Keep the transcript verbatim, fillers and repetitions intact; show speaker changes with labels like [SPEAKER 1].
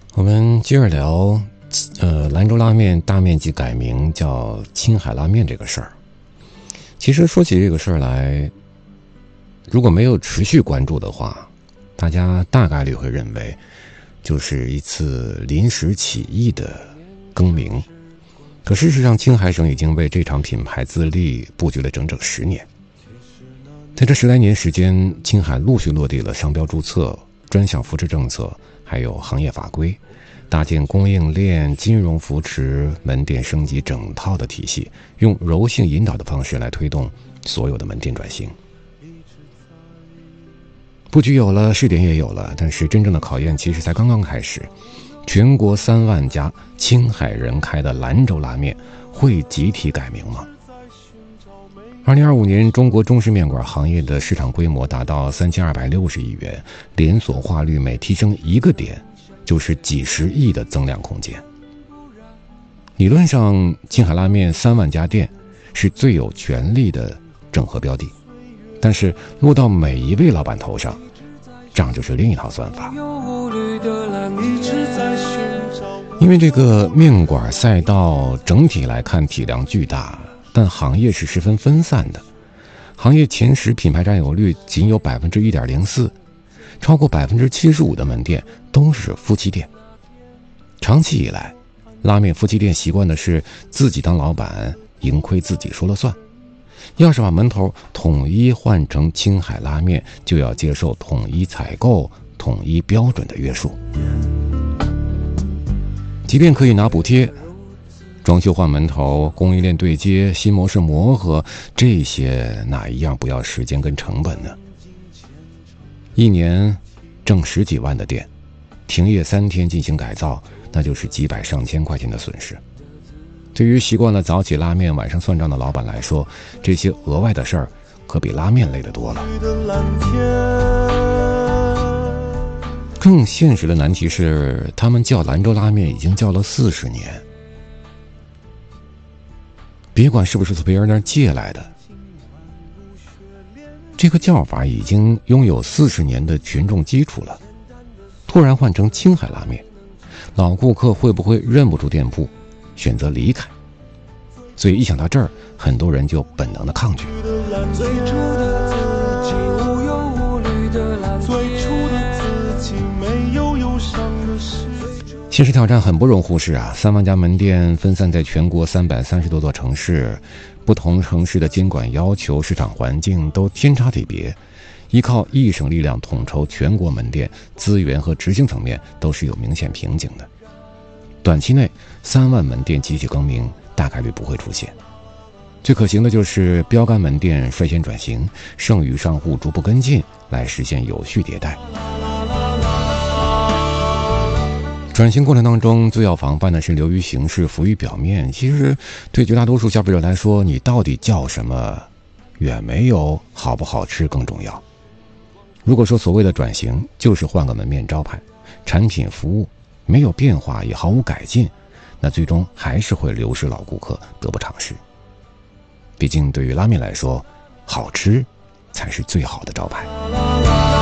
[SPEAKER 1] 我们接着聊，呃，兰州拉面大面积改名叫青海拉面这个事儿。其实说起这个事儿来，如果没有持续关注的话，大家大概率会认为就是一次临时起意的更名。可事实上，青海省已经为这场品牌自立布局了整整十年。在这十来年时间，青海陆续落地了商标注册、专项扶持政策，还有行业法规，搭建供应链、金融扶持、门店升级整套的体系，用柔性引导的方式来推动所有的门店转型。布局有了，试点也有了，但是真正的考验其实才刚刚开始。全国三万家青海人开的兰州拉面会集体改名吗？二零二五年，中国中式面馆行业的市场规模达到三千二百六十亿元，连锁化率每提升一个点，就是几十亿的增量空间。理论上，青海拉面三万家店是最有权力的整合标的，但是落到每一位老板头上，账就是另一套算法。因为这个面馆赛道整体来看体量巨大，但行业是十分分散的，行业前十品牌占有率仅有 百分之一点零四， 超过 百分之七十五 的门店都是夫妻店。长期以来，拉面夫妻店习惯的是自己当老板，盈亏自己说了算。要是把门头统一换成青海拉面，就要接受统一采购、统一标准的约束。即便可以拿补贴，装修换门头、供应链对接、新模式磨合，这些哪一样不要时间跟成本呢？一年挣十几万的店，停业三天进行改造，那就是几百上千块钱的损失。对于习惯了早起拉面晚上算账的老板来说，这些额外的事儿可比拉面累得多了。更现实的难题是，他们叫兰州拉面已经叫了四十年，别管是不是从别人那儿借来的，这个叫法已经拥有四十年的群众基础了。突然换成青海拉面，老顾客会不会认不出店铺，选择离开？所以一想到这儿，很多人就本能的抗拒。现实挑战很不容忽视啊！三万家门店分散在全国三百三十多座城市，不同城市的监管要求、市场环境都天差地别。依靠一省力量统筹全国门店，资源和执行层面都是有明显瓶颈的。短期内，三万门店集体更名大概率不会出现。最可行的就是标杆门店率先转型，剩余商户逐步跟进，来实现有序迭代。转型过程当中，最要防范的是流于形式，浮于表面。其实对绝大多数消费者来说，你到底叫什么，远没有好不好吃更重要。如果说所谓的转型就是换个门面招牌，产品服务没有变化也毫无改进，那最终还是会流失老顾客，得不偿失。毕竟对于拉面来说，好吃才是最好的招牌。